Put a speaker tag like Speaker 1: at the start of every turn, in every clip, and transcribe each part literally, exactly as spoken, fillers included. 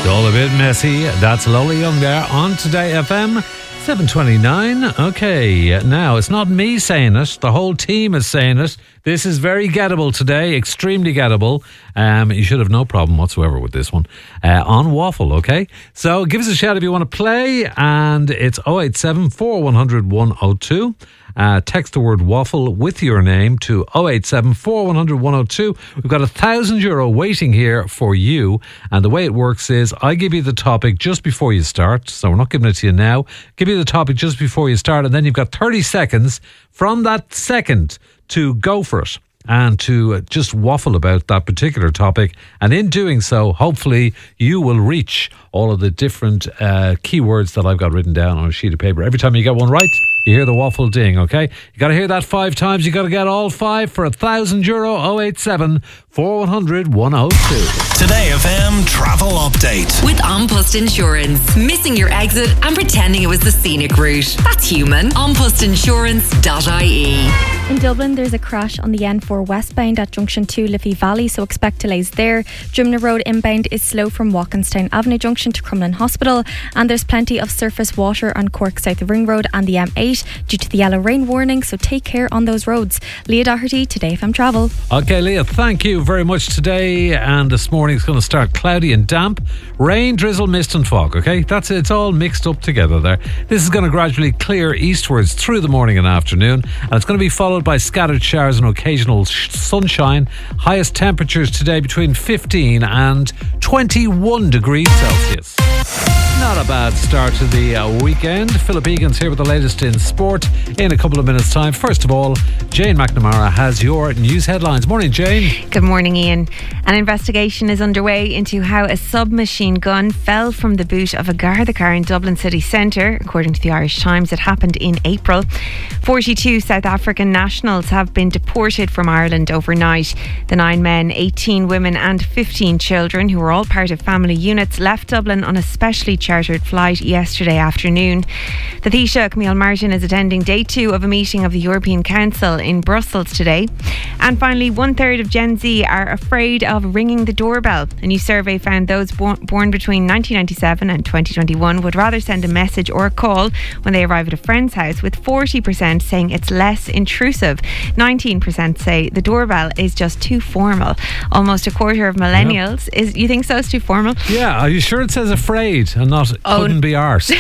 Speaker 1: It's all a bit messy. That's Lola Young there on Today F M. seven twenty-nine. Okay, now it's not me saying it. The whole team is saying it. This is very gettable today, extremely gettable. Um, you should have no problem whatsoever with this one. Uh, on Waffle, okay? So give us a shout if you want to play, and it's oh eight seven, four one zero zero, one oh two. Uh, text the word waffle with your name to oh eight seven, four one zero zero, one oh two. We've got a thousand euro waiting here for you. And the way it works is I give you the topic just before you start. So we're not giving it to you now. Give you the topic just before you start. And then you've got thirty seconds from that second to go for it and to just waffle about that particular topic. And in doing so, hopefully you will reach all of the different uh, keywords that I've got written down on a sheet of paper. Every time you get one right, you hear the waffle ding, okay? You got to hear that five times. You got to get all five for a thousand euro. oh eight seven, four one zero zero, one oh two.
Speaker 2: Today F M travel update
Speaker 3: with An Post Insurance. Missing your exit and pretending it was the scenic route. That's human. an post insurance dot I E.
Speaker 4: In Dublin, there's a crash on the N four westbound at junction two Liffey Valley, so expect delays there. Drimna Road inbound is slow from Walkinstown Avenue Junction to Crumlin Hospital, and there's plenty of surface water on Cork South Ring Road and the M eight due to the yellow rain warning, so take care on those roads. Leah Doherty, Today F M Travel.
Speaker 1: Okay, Leah, thank you very much today. And this morning it's going to start cloudy and damp. Rain, drizzle, mist and fog, okay? That's it. It's all mixed up together there. This is going to gradually clear eastwards through the morning and afternoon, and it's going to be followed by scattered showers and occasional sh- sunshine. Highest temperatures today between fifteen and twenty-one degrees Celsius. Not a bad start to the uh, weekend. Philip Egan's here with the latest in sport in a couple of minutes' time. First of all, Jane McNamara has your news headlines. Morning, Jane.
Speaker 5: Good morning, Ian. An investigation is underway into how a submachine gun fell from the boot of a Garda car in Dublin city centre. According to the Irish Times, it happened in April. forty-two South African nationals have been deported from Ireland overnight. The nine men, eighteen women and fifteen children, who were all part of family units, left Dublin on a specially chartered flight yesterday afternoon. The Taoiseach, Camille Martin, is attending day two of a meeting of the European Council in Brussels today. And finally, one third of Gen Z are afraid of ringing the doorbell. A new survey found those born, born between nineteen ninety-seven and twenty twenty-one would rather send a message or a call when they arrive at a friend's house, with forty percent saying it's less intrusive. nineteen percent say the doorbell is just too formal. Almost a quarter of millennials yeah. is you think so? It's too formal?
Speaker 1: Yeah, are you sure it says afraid and not
Speaker 5: oh.
Speaker 1: couldn't be arse?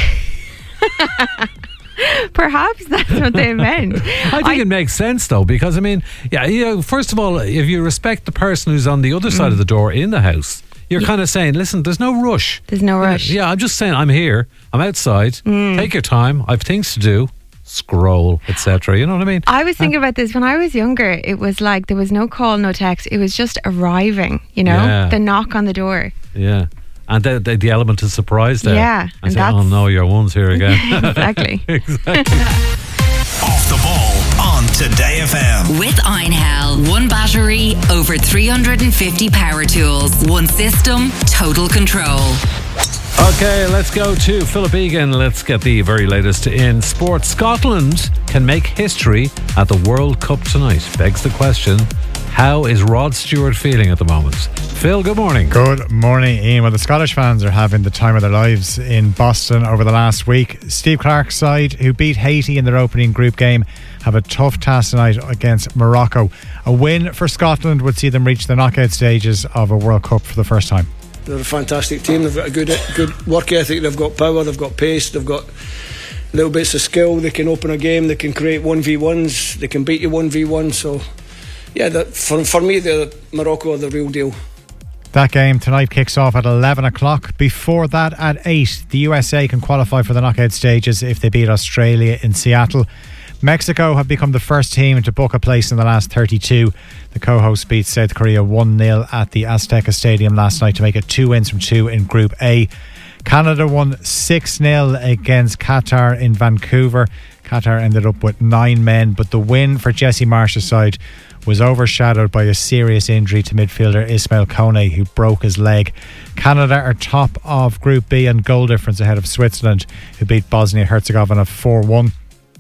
Speaker 5: Perhaps that's what they meant.
Speaker 1: I think I, it makes sense though, because I mean, yeah, you know, first of all, if you respect the person who's on the other side mm. of the door in the house, you're yeah. kind of saying, listen, there's no rush.
Speaker 5: There's no rush.
Speaker 1: Yeah, I'm just saying, I'm here, I'm outside, mm. take your time, I've things to do. Scroll, et cetera. You know what I mean?
Speaker 5: I was thinking um, about this when I was younger. It was like there was no call, no text. It was just arriving, you know,
Speaker 1: yeah.
Speaker 5: the knock on the door.
Speaker 1: Yeah. And the, the, the element of surprise there.
Speaker 5: Yeah.
Speaker 1: I say, oh no, your one's here again.
Speaker 5: Exactly.
Speaker 1: Exactly.
Speaker 2: Off the ball on Today F M.
Speaker 3: With Einhell. One battery, over three hundred fifty power tools. One system, total control.
Speaker 1: Okay, let's go to Philip Egan. Let's get the very latest in sport. Scotland can make history at the World Cup tonight. Begs the question, how is Rod Stewart feeling at the moment? Phil, good morning.
Speaker 6: Good morning, Ian. Well, the Scottish fans are having the time of their lives in Boston over the last week. Steve Clarke's side, who beat Haiti in their opening group game, have a tough task tonight against Morocco. A win for Scotland would see them reach the knockout stages of a World Cup for the first time.
Speaker 7: They're a fantastic team. They've got a good good work ethic. They've got power. They've got pace. They've got little bits of skill. They can open a game. They can create one v ones. They can beat you one v one. So, yeah, for for me, the Morocco are the real deal.
Speaker 6: That game tonight kicks off at eleven o'clock. Before that, at eight, the U S A can qualify for the knockout stages if they beat Australia in Seattle. Mexico have become the first team to book a place in the last thirty-two. The co-hosts beat South Korea one nil at the Azteca Stadium last night to make it two wins from two in Group A. Canada won six nil against Qatar in Vancouver. Qatar ended up with nine men, but the win for Jesse Marsh's side was overshadowed by a serious injury to midfielder Ismail Kone, who broke his leg. Canada are top of Group B and goal difference ahead of Switzerland, who beat Bosnia-Herzegovina four one.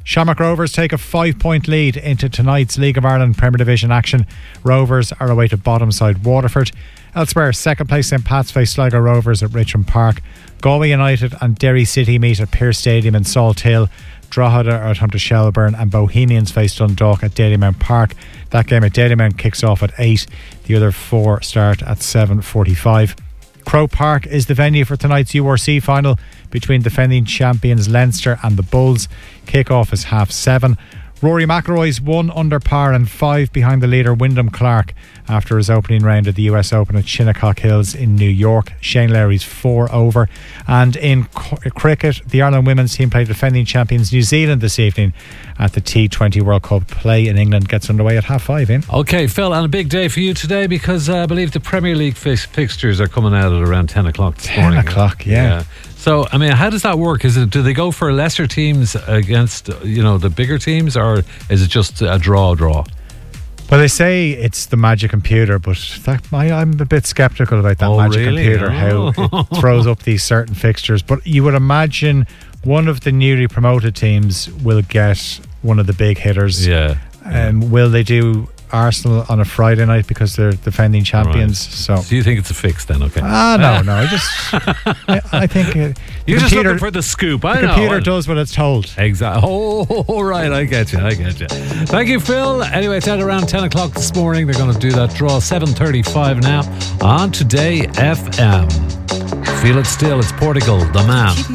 Speaker 6: Shamrock Rovers take a five-point lead into tonight's League of Ireland Premier Division action. Rovers are away to bottom side Waterford. Elsewhere, second place St Pat's face Sligo Rovers at Richmond Park. Galway United and Derry City meet at Pearse Stadium in Salt Hill. Drogheda are at Hunter Shelburne and Bohemians face Dundalk at Dalymount Park. That game at Dalymount kicks off at eight. The other four start at seven forty-five. Croke Park is the venue for tonight's U R C final between defending champions Leinster and the Bulls. Kick-off is half seven. Rory McIlroy's one under par and five behind the leader Wyndham Clark after his opening round at the U S Open at Shinnecock Hills in New York. Shane Lowry's four over. And in c- cricket, the Ireland women's team played defending champions New Zealand this evening at the T twenty World Cup. Play in England gets underway at half five. In
Speaker 1: Okay, Phil, and a big day for you today because uh, I believe the Premier League fix- fixtures are coming out at around ten o'clock this
Speaker 6: ten
Speaker 1: morning.
Speaker 6: o'clock, yeah.
Speaker 1: yeah. So, I mean, how does that work? Is it do they go for lesser teams against, you know, the bigger teams, or is it just a draw draw?
Speaker 6: Well, they say it's the magic computer, but that, I, I'm a bit sceptical about that
Speaker 1: Oh,
Speaker 6: magic
Speaker 1: really?
Speaker 6: computer,
Speaker 1: Oh.
Speaker 6: how it throws up these certain fixtures. But you would imagine one of the newly promoted teams will get one of the big hitters.
Speaker 1: Yeah.
Speaker 6: Um, will they do Arsenal on a Friday night because they're defending champions?
Speaker 1: Right.
Speaker 6: So,
Speaker 1: So you think it's a fix then? Okay.
Speaker 6: ah, no, no. I just, I, I think uh,
Speaker 1: You're
Speaker 6: the
Speaker 1: just
Speaker 6: computer,
Speaker 1: looking for the scoop. I
Speaker 6: the
Speaker 1: know.
Speaker 6: computer does what it's told.
Speaker 1: Exactly. Oh, right. I get you. I get you. Thank you, Phil. Anyway, it's at around ten o'clock this morning. They're going to do that draw. seven thirty-five now on Today F M. Feel it still. It's Portugal, the man.